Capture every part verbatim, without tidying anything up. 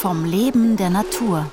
Vom Leben der Natur.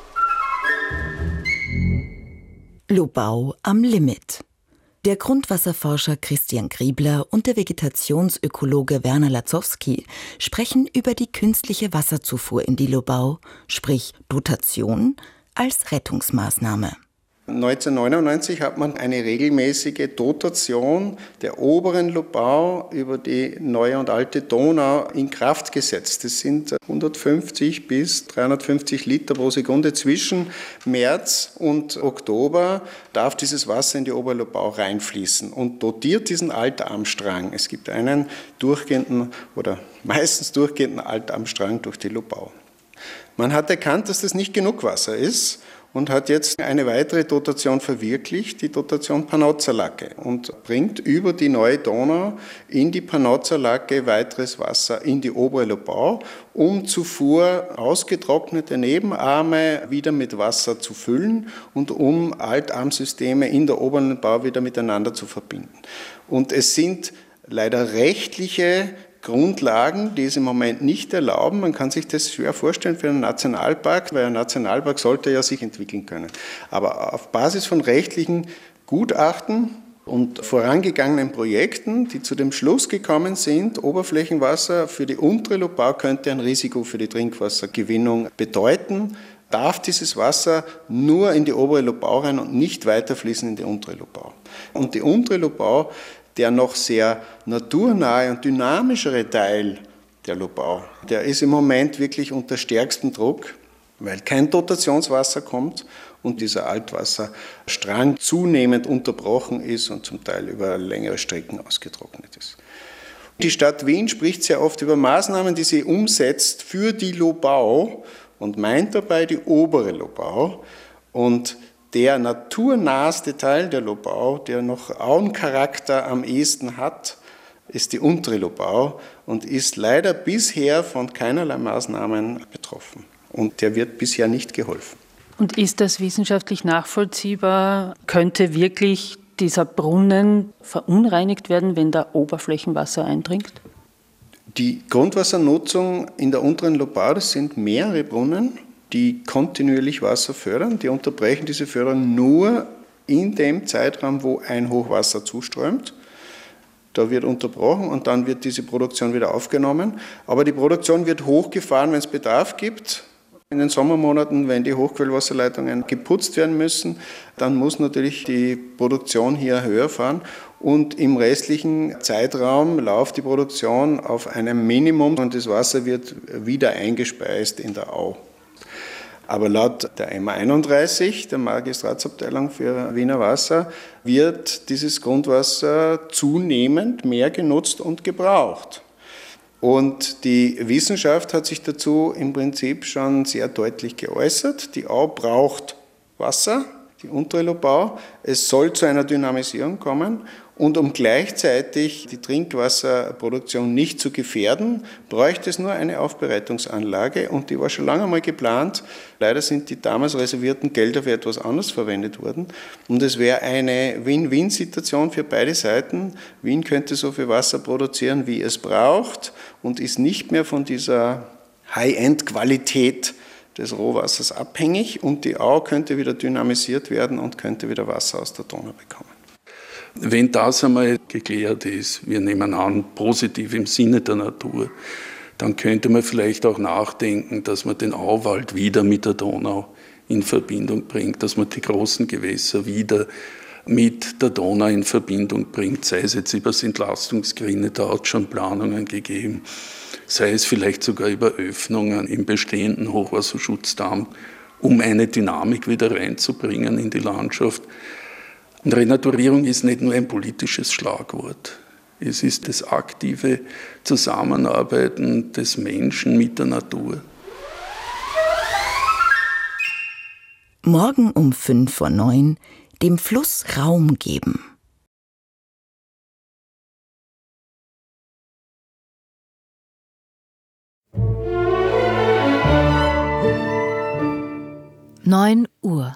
Lobau am Limit. Der Grundwasserforscher Christian Griebler und der Vegetationsökologe Werner Latzowski sprechen über die künstliche Wasserzufuhr in die Lobau, sprich Dotation, als Rettungsmaßnahme. neunzehnhundertneunundneunzig hat man eine regelmäßige Dotation der oberen Lobau über die neue und alte Donau in Kraft gesetzt. Das sind hundertfünfzig bis dreihundertfünfzig Liter pro Sekunde. Zwischen März und Oktober darf dieses Wasser in die obere Lobau reinfließen und dotiert diesen Altarmstrang. Es gibt einen durchgehenden oder meistens durchgehenden Altarmstrang durch die Lobau. Man hat erkannt, dass das nicht genug Wasser ist, und hat jetzt eine weitere Dotation verwirklicht, die Dotation Panozza-Lacke, und bringt über die neue Donau in die Panozza-Lacke weiteres Wasser in die obere Lobau, um zuvor ausgetrocknete Nebenarme wieder mit Wasser zu füllen und um Altarmsysteme in der oberen Lobau wieder miteinander zu verbinden. Und es sind leider rechtliche Grundlagen, die es im Moment nicht erlauben. Man kann sich das schwer vorstellen für einen Nationalpark, weil ein Nationalpark sollte ja sich entwickeln können. Aber auf Basis von rechtlichen Gutachten und vorangegangenen Projekten, die zu dem Schluss gekommen sind, Oberflächenwasser für die untere Lobau könnte ein Risiko für die Trinkwassergewinnung bedeuten, darf dieses Wasser nur in die obere Lobau rein und nicht weiterfließen in die untere Lobau. Und die untere Lobau, der noch sehr naturnahe und dynamischere Teil der Lobau, der ist im Moment wirklich unter stärkstem Druck, weil kein Dotationswasser kommt und dieser Altwasserstrang zunehmend unterbrochen ist und zum Teil über längere Strecken ausgetrocknet ist. Die Stadt Wien spricht sehr oft über Maßnahmen, die sie umsetzt für die Lobau und meint dabei die obere Lobau. Und der naturnaheste Teil der Lobau, der noch Auencharakter am ehesten hat, ist die untere Lobau und ist leider bisher von keinerlei Maßnahmen betroffen. Und der wird bisher nicht geholfen. Und ist das wissenschaftlich nachvollziehbar? Könnte wirklich dieser Brunnen verunreinigt werden, wenn da Oberflächenwasser eindringt? Die Grundwassernutzung in der unteren Lobau, das sind mehrere Brunnen, die kontinuierlich Wasser fördern. Die unterbrechen diese Förderung nur in dem Zeitraum, wo ein Hochwasser zuströmt. Da wird unterbrochen und dann wird diese Produktion wieder aufgenommen. Aber die Produktion wird hochgefahren, wenn es Bedarf gibt. In den Sommermonaten, wenn die Hochquellwasserleitungen geputzt werden müssen, dann muss natürlich die Produktion hier höher fahren. Und im restlichen Zeitraum läuft die Produktion auf einem Minimum und das Wasser wird wieder eingespeist in der Au. Aber laut der M A einunddreißig, der Magistratsabteilung für Wiener Wasser, wird dieses Grundwasser zunehmend mehr genutzt und gebraucht. Und die Wissenschaft hat sich dazu im Prinzip schon sehr deutlich geäußert. Die Au braucht Wasser, die untere Lobau. Es soll zu einer Dynamisierung kommen. Und um gleichzeitig die Trinkwasserproduktion nicht zu gefährden, bräuchte es nur eine Aufbereitungsanlage und die war schon lange mal geplant. Leider sind die damals reservierten Gelder für etwas anderes verwendet worden und es wäre eine Win-Win-Situation für beide Seiten. Wien könnte so viel Wasser produzieren, wie es braucht und ist nicht mehr von dieser High-End-Qualität des Rohwassers abhängig und die Au könnte wieder dynamisiert werden und könnte wieder Wasser aus der Donau bekommen. Wenn das einmal geklärt ist, wir nehmen an, positiv im Sinne der Natur, dann könnte man vielleicht auch nachdenken, dass man den Auwald wieder mit der Donau in Verbindung bringt, dass man die großen Gewässer wieder mit der Donau in Verbindung bringt, sei es jetzt über das Entlastungsgrine, da hat es schon Planungen gegeben, sei es vielleicht sogar über Öffnungen im bestehenden Hochwasserschutzdamm, um eine Dynamik wieder reinzubringen in die Landschaft. Und Renaturierung ist nicht nur ein politisches Schlagwort. Es ist das aktive Zusammenarbeiten des Menschen mit der Natur. Morgen um fünf vor neun dem Fluss Raum geben. neun Uhr.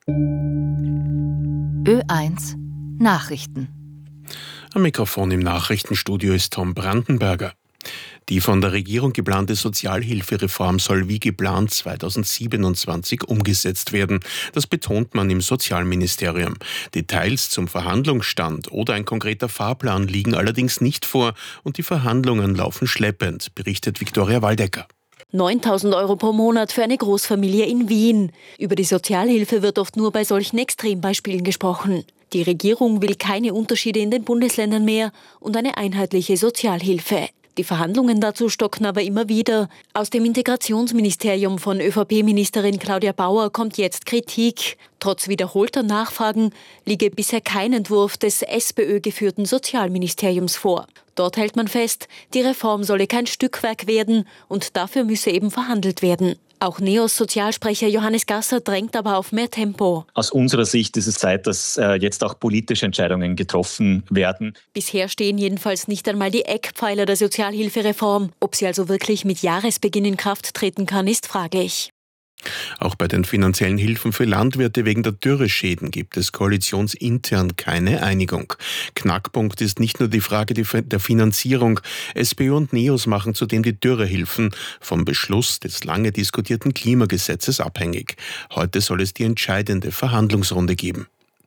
Ö eins Nachrichten. Am Mikrofon im Nachrichtenstudio ist Tom Brandenberger. Die von der Regierung geplante Sozialhilfereform soll wie geplant zweitausendsiebenundzwanzig umgesetzt werden. Das betont man im Sozialministerium. Details zum Verhandlungsstand oder ein konkreter Fahrplan liegen allerdings nicht vor und die Verhandlungen laufen schleppend, berichtet Viktoria Waldecker. neuntausend Euro pro Monat für eine Großfamilie in Wien. Über die Sozialhilfe wird oft nur bei solchen Extrembeispielen gesprochen. Die Regierung will keine Unterschiede in den Bundesländern mehr und eine einheitliche Sozialhilfe. Die Verhandlungen dazu stocken aber immer wieder. Aus dem Integrationsministerium von ÖVP-Ministerin Claudia Bauer kommt jetzt Kritik. Trotz wiederholter Nachfragen liege bisher kein Entwurf des SPÖ-geführten Sozialministeriums vor. Dort hält man fest, die Reform solle kein Stückwerk werden und dafür müsse eben verhandelt werden. Auch NEOS Sozialsprecher Johannes Gasser drängt aber auf mehr Tempo. Aus unserer Sicht ist es Zeit, dass äh, jetzt auch politische Entscheidungen getroffen werden. Bisher stehen jedenfalls nicht einmal die Eckpfeiler der Sozialhilfereform. Ob sie also wirklich mit Jahresbeginn in Kraft treten kann, ist fraglich. Auch bei den finanziellen Hilfen für Landwirte wegen der Dürreschäden gibt es koalitionsintern keine Einigung. Knackpunkt ist nicht nur die Frage der Finanzierung. SPÖ und NEOS machen zudem die Dürrehilfen vom Beschluss des lange diskutierten Klimagesetzes abhängig. Heute soll es die entscheidende Verhandlungsrunde geben.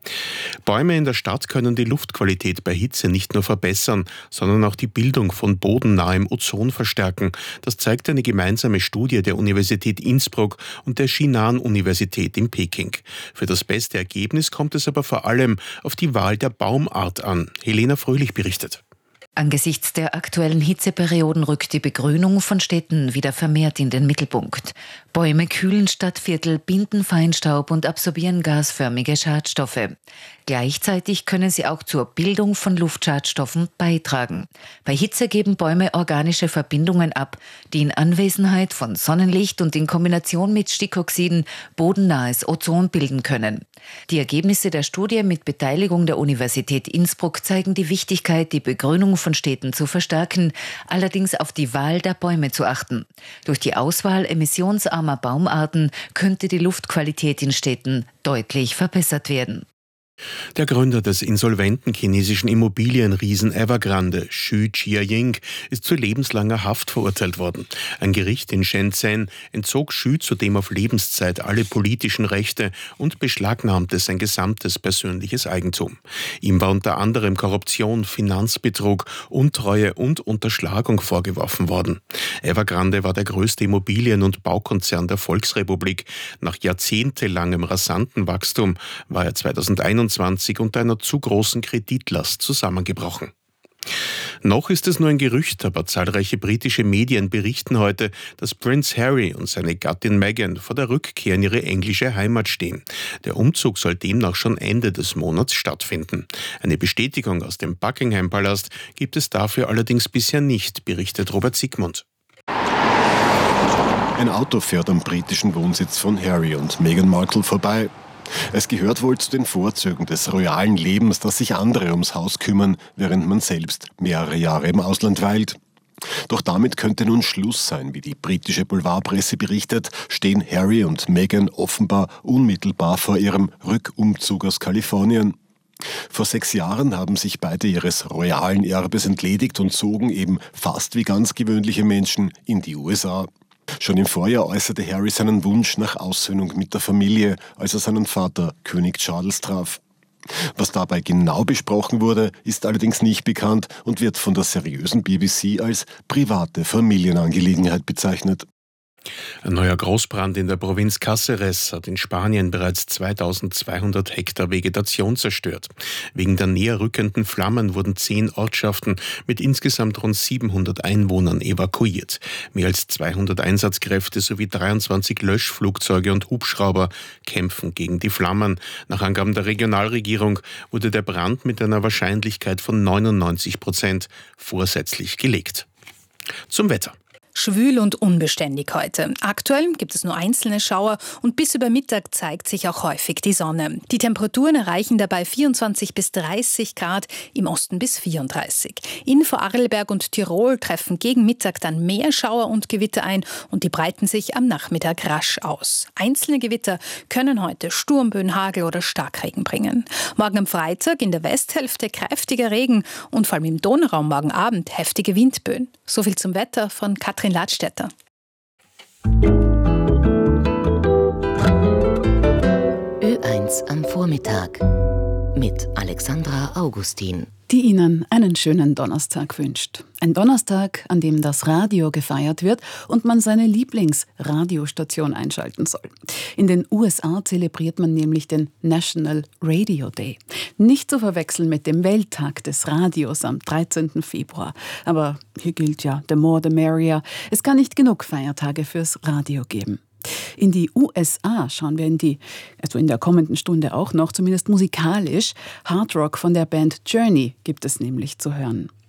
Bäume in der Stadt können die Luftqualität bei Hitze nicht nur verbessern, sondern auch die Bildung von bodennahem Ozon verstärken. Das zeigt eine gemeinsame Studie der Universität Innsbruck und der Jinan-Universität in Peking. Für das beste Ergebnis kommt es aber vor allem auf die Wahl der Baumart an. Helena Fröhlich berichtet. Angesichts der aktuellen Hitzeperioden rückt die Begrünung von Städten wieder vermehrt in den Mittelpunkt. Bäume kühlen Stadtviertel, binden Feinstaub und absorbieren gasförmige Schadstoffe. Gleichzeitig können sie auch zur Bildung von Luftschadstoffen beitragen. Bei Hitze geben Bäume organische Verbindungen ab, die in Anwesenheit von Sonnenlicht und in Kombination mit Stickoxiden bodennahes Ozon bilden können. Die Ergebnisse der Studie mit Beteiligung der Universität Innsbruck zeigen die Wichtigkeit, die Begrünung von Städten zu verstärken, allerdings auf die Wahl der Bäume zu achten. Durch die Auswahl emissionsarmer Baumarten könnte die Luftqualität in Städten deutlich verbessert werden. Der Gründer des insolventen chinesischen Immobilienriesen Evergrande, Xu Jiaying, ist zu lebenslanger Haft verurteilt worden. Ein Gericht in Shenzhen entzog Xu zudem auf Lebenszeit alle politischen Rechte und beschlagnahmte sein gesamtes persönliches Eigentum. Ihm war unter anderem Korruption, Finanzbetrug, Untreue und Unterschlagung vorgeworfen worden. Evergrande war der größte Immobilien- und Baukonzern der Volksrepublik. Nach jahrzehntelangem rasanten Wachstum war er zweitausendeinundzwanzig unter einer zu großen Kreditlast zusammengebrochen. Noch ist es nur ein Gerücht, aber zahlreiche britische Medien berichten heute, dass Prince Harry und seine Gattin Meghan vor der Rückkehr in ihre englische Heimat stehen. Der Umzug soll demnach schon Ende des Monats stattfinden. Eine Bestätigung aus dem Buckingham-Palast gibt es dafür allerdings bisher nicht, berichtet Robert Siegmund. Ein Auto fährt am britischen Wohnsitz von Harry und Meghan Markle vorbei. Es gehört wohl zu den Vorzügen des royalen Lebens, dass sich andere ums Haus kümmern, während man selbst mehrere Jahre im Ausland weilt. Doch damit könnte nun Schluss sein. Wie die britische Boulevardpresse berichtet, stehen Harry und Meghan offenbar unmittelbar vor ihrem Rückumzug aus Kalifornien. Vor sechs Jahren haben sich beide ihres royalen Erbes entledigt und zogen eben fast wie ganz gewöhnliche Menschen in die U S A. Schon im Vorjahr äußerte Harry seinen Wunsch nach Aussöhnung mit der Familie, als er seinen Vater König Charles traf. Was dabei genau besprochen wurde, ist allerdings nicht bekannt und wird von der seriösen B B C als private Familienangelegenheit bezeichnet. Ein neuer Großbrand in der Provinz Cáceres hat in Spanien bereits zweitausendzweihundert Hektar Vegetation zerstört. Wegen der näher rückenden Flammen wurden zehn Ortschaften mit insgesamt rund siebenhundert Einwohnern evakuiert. Mehr als zweihundert Einsatzkräfte sowie dreiundzwanzig Löschflugzeuge und Hubschrauber kämpfen gegen die Flammen. Nach Angaben der Regionalregierung wurde der Brand mit einer Wahrscheinlichkeit von neunundneunzig Prozent vorsätzlich gelegt. Zum Wetter. Schwül und unbeständig heute. Aktuell gibt es nur einzelne Schauer und bis über Mittag zeigt sich auch häufig die Sonne. Die Temperaturen erreichen dabei vierundzwanzig bis dreißig Grad, im Osten bis vierunddreißig. In Vorarlberg und Tirol treffen gegen Mittag dann mehr Schauer und Gewitter ein und die breiten sich am Nachmittag rasch aus. Einzelne Gewitter können heute Sturmböen, Hagel oder Starkregen bringen. Morgen am Freitag in der Westhälfte kräftiger Regen und vor allem im Donauraum morgen Abend heftige Windböen. So viel zum Wetter von Katrin Ladstätter. Ö eins am Vormittag mit Alexandra Augustin. Die Ihnen einen schönen Donnerstag wünscht. Ein Donnerstag, an dem das Radio gefeiert wird und man seine Lieblingsradiostation einschalten soll. In den U S A zelebriert man nämlich den National Radio Day. Nicht zu verwechseln mit dem Welttag des Radios am dreizehnten Februar. Aber hier gilt ja, the more the merrier. Es kann nicht genug Feiertage fürs Radio geben. In die U S A schauen wir in die, also in der kommenden Stunde auch noch, zumindest musikalisch. Hard Rock von der Band Journey gibt es nämlich zu hören.